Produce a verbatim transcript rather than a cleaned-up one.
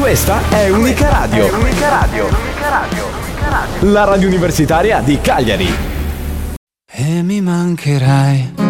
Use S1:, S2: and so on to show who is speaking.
S1: Questa è Unica Radio. È Unica Radio. Unica Radio. Unica Radio. La radio universitaria di Cagliari.
S2: E mi mancherai